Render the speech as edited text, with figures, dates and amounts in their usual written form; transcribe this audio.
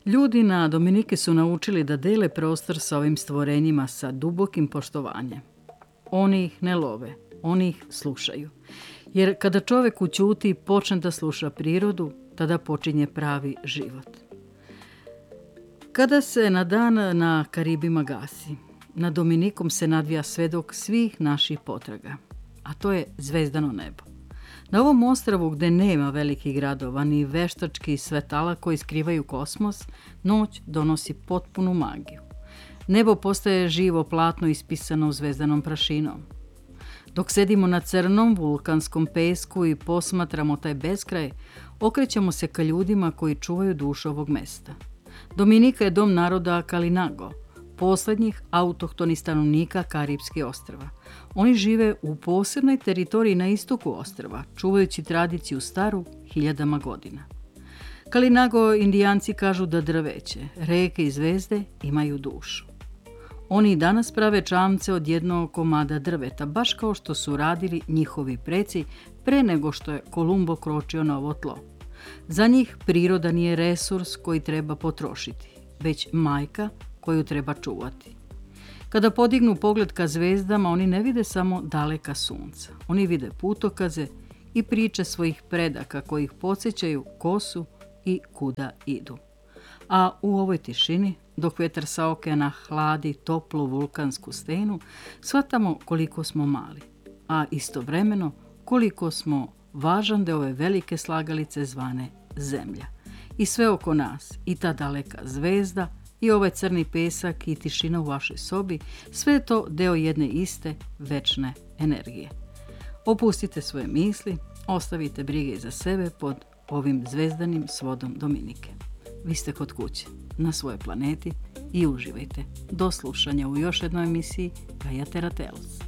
Ljudi na Dominiki su naučili da dele prostor sa ovim stvorenjima sa dubokim poštovanjem. Oni ih ne love, oni ih slušaju. Jer kada čovjek ućuti i počne da sluša prirodu, tada počinje pravi život. Kada se na dan na Karibima gasi, na Dominikom se nadvija svedok svih naših potraga, a to je zvezdano nebo. Na ovom ostrvu gdje nema velikih gradova ni veštačkih svetala koji skrivaju kosmos, noć donosi potpunu magiju. Nebo postaje živo platno ispisano zvezdanom prašinom. Dok sedimo na crnom vulkanskom pesku i posmatramo taj beskraj, okrećemo se ka ljudima koji čuvaju dušu ovog mesta. Dominika je dom naroda Kalinago, posljednjih autohtonih stanovnika Karipskih ostrva. Oni žive u posebnoj teritoriji na istoku ostrva, čuvajući tradiciju staru hiljadama godina. Kalinago indijanci kažu da drveće, reke i zvezde imaju dušu. Oni i danas prave čamce od jednog komada drveta, baš kao što su radili njihovi preci pre nego što je Kolumbo kročio na ovo tlo. Za njih priroda nije resurs koji treba potrošiti, već majka koju treba čuvati. Kada podignu pogled ka zvezdama, oni ne vide samo daleka sunca. Oni vide putokaze i priče svojih predaka koji ih podsjećaju ko su i kuda idu. A u ovoj tišini, dok vjetar sa okeana hladi toplu vulkansku stenu, shvatamo koliko smo mali, a istovremeno koliko smo važan deo ove velike slagalice zvane Zemlja. I sve oko nas, i ta daleka zvezda, i ovaj crni pesak i tišina u vašoj sobi, sve je to deo jedne iste večne energije. Opustite svoje misli, ostavite brige iza sebe pod ovim zvezdanim svodom Dominike. Vi ste kod kuće, na svojoj planeti i uživajte. Do slušanja u još jednoj emisiji Gaia Terra Tales.